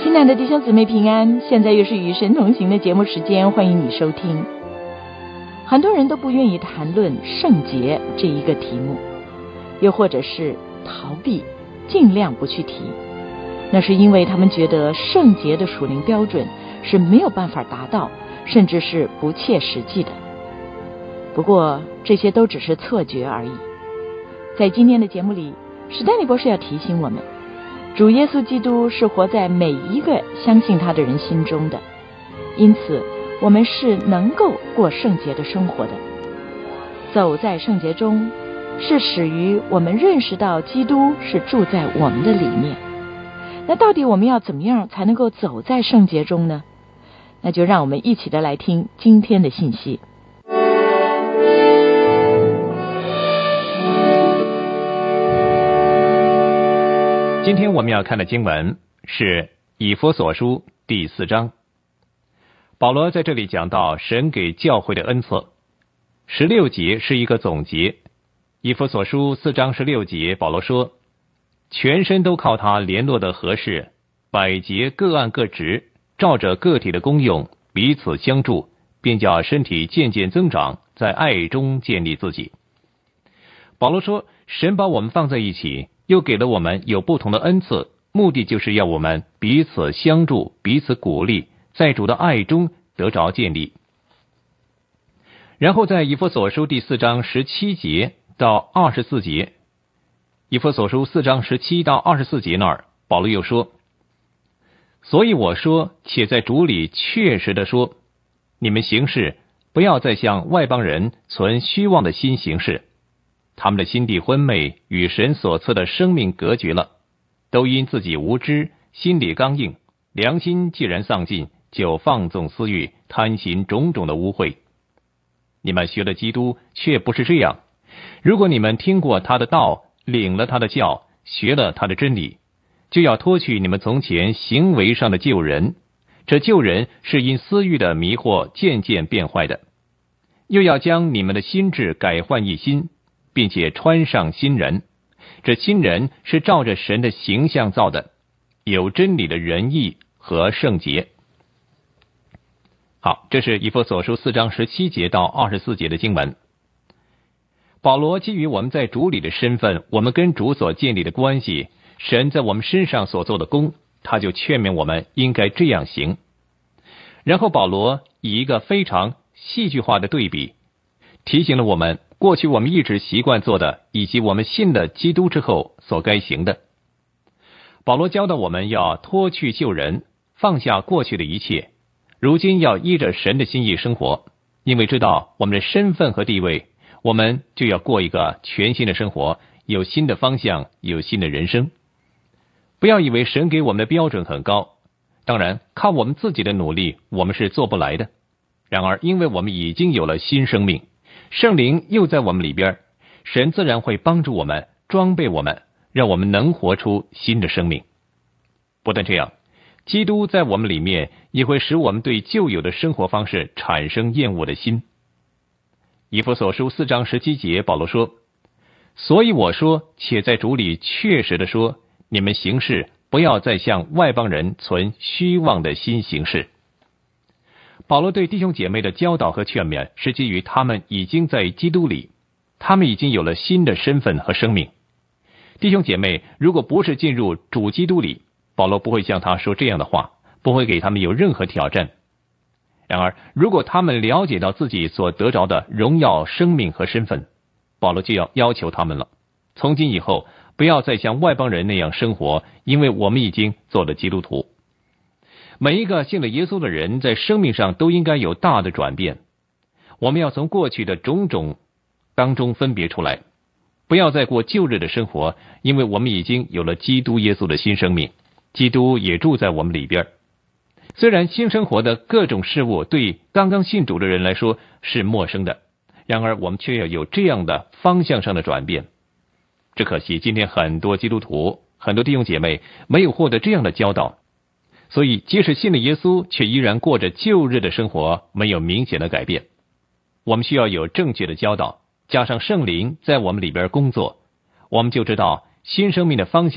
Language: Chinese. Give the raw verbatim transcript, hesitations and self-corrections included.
亲爱的弟兄姊妹平安，现在又是与神同行的节目时间，欢迎你收听。很多人都不愿意谈论圣洁这一个题目，又或者是逃避，尽量不去提，那是因为他们觉得圣洁的属灵标准是没有办法达到，甚至是不切实际的。不过这些都只是错觉而已。在今天的节目里，史丹利博士要提醒我们，主耶稣基督是活在每一个相信他的人心中的，因此我们是能够过圣洁的生活的。走在圣洁中，是始于我们认识到基督是住在我们的里面。那到底我们要怎么样才能够走在圣洁中呢？那就让我们一起的来听今天的信息。 今天我们要看的经文是以弗所书第四章。保罗在这里讲到神给教会的恩赐，十六节是一个总结。以弗所书四章十六节，保罗说，全身都靠他联络的合适，百节各按各职，照着个体的功用彼此相助，便叫身体渐渐增长，在爱中建立自己。保罗说，神把我们放在一起，又给了我们有不同的恩赐，目的就是要我们彼此相助，彼此鼓励，在主的爱中得着建立。然后在以弗所书第四章十七节到二十四节，以弗所书四章十七到二十四节那儿，保罗又说，所以我说，且在主里确实的说，你们行事不要再像外邦人存虚妄的心行事，他们的心地昏昧，与神所赐的生命隔绝了，都因自己无知，心里刚硬，良心既然丧尽，就放纵私欲，贪行种种的污秽。你们学了基督，却不是这样。如果你们听过他的道，领了他的教，学了他的真理，就要脱去你们从前行为上的旧人，这旧人是因私欲的迷惑渐渐变坏的，又要将你们的心志改换一新，并且穿上新人，这新人是照着神的形象造的，有真理的仁义和圣洁。好，这是以弗所书四章十七节到二十四节的经文。保罗基于我们在主里的身份，我们跟主所建立的关系，神在我们身上所做的功，他就劝勉我们应该这样行。然后保罗以一个非常戏剧化的对比，提醒了我们过去我们一直习惯做的，以及我们信了基督之后所该行的。保罗教导我们要脱去旧人，放下过去的一切，如今要依着神的心意生活，因为知道我们的身份和地位，我们就要过一个全新的生活，有新的方向，有新的人生。不要以为神给我们的标准很高，当然靠我们自己的努力我们是做不来的。然而因为我们已经有了新生命，圣灵又在我们里边，神自然会帮助我们，装备我们，让我们能活出新的生命。不但这样，基督在我们里面也会使我们对旧有的生活方式产生厌恶的心。以弗所书四章十七节，保罗说，所以我说，且在主里确实的说，你们行事不要再像外邦人存虚妄的心行事。保罗对弟兄姐妹的教导和劝勉是基于他们已经在基督里，他们已经有了新的身份和生命。弟兄姐妹如果不是进入主基督里，保罗不会向他说这样的话，不会给他们有任何挑战。然而如果他们了解到自己所得着的荣耀生命和身份，保罗就要要求他们了，从今以后不要再像外邦人那样生活，因为我们已经做了基督徒。每一个信了耶稣的人在生命上都应该有大的转变，我们要从过去的种种当中分别出来，不要再过旧日的生活，因为我们已经有了基督耶稣的新生命，基督也住在我们里边。虽然新生活的各种事物对刚刚信主的人来说是陌生的，然而我们却要有这样的方向上的转变。只可惜今天很多基督徒，很多弟兄姐妹没有获得这样的教导，所以即使信了耶稣，却依然过着旧日的生活，没有明显的改变。我们需要有正确的教导，加上圣灵在我们里边工作，我们就知道新生命的方向